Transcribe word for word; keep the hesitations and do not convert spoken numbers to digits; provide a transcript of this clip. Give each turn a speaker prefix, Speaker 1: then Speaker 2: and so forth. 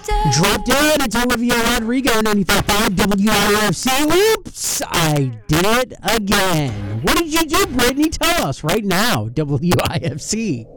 Speaker 1: Dropped in. It's Olivia Rodrigo, ninety-five point five W I F C. Oops, I did it again. What did you do, Brittany? Tell us right now, W I F C.